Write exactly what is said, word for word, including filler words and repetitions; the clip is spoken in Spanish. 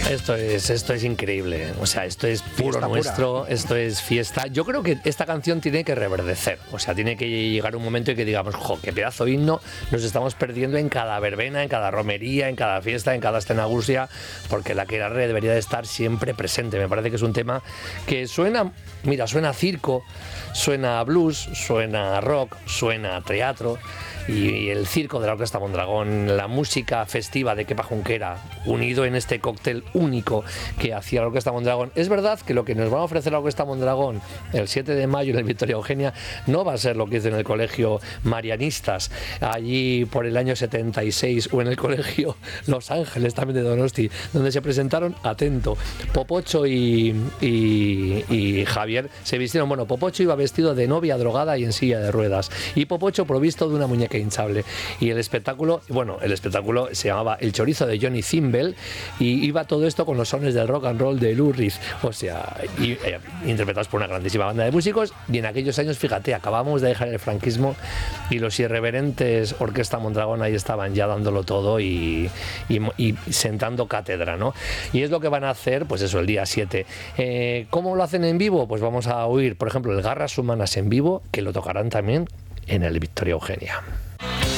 Esto es, esto es increíble, o sea, esto es puro Fiesta nuestro, pura. esto es fiesta. Yo creo que esta canción tiene que reverdecer, o sea, tiene que llegar un momento en que digamos, jo, qué pedazo de himno nos estamos perdiendo en cada verbena, en cada romería, en cada fiesta, en cada escenagusia, porque la Aquelarre debería de estar siempre presente. Me parece que es un tema que suena, mira, suena a circo, suena a blues, suena a rock, suena a teatro. Y el circo de la Orquesta Mondragón, la música festiva de Kepa Junquera, unido en este cóctel único que hacía la Orquesta Mondragón. Es verdad que lo que nos va a ofrecer la Orquesta Mondragón el siete de mayo en el Victoria Eugenia no va a ser lo que hizo en el Colegio Marianistas, allí por el año setenta y seis, o en el Colegio Los Ángeles, también de Donosti, donde se presentaron, atento, Popocho y, y, y Javier se vistieron. Bueno, Popocho iba vestido de novia drogada y en silla de ruedas, y Popocho provisto de una muñeca hinchable. Y el espectáculo, bueno, el espectáculo se llamaba El Chorizo de Johnny Zimbel, y iba todo esto con los sones del rock and roll de Lou Reed, o sea, y, eh, interpretados por una grandísima banda de músicos. Y en aquellos años, fíjate, acabamos de dejar el franquismo y los irreverentes Orquesta Mondragón ahí estaban ya dándolo todo y, y, y sentando cátedra, ¿no? Y es lo que van a hacer, pues eso, el día siete. Eh, ¿Cómo lo hacen en vivo? Pues vamos a oír, por ejemplo, el Garras Humanas en vivo, que lo tocarán también en el Victoria Eugenia.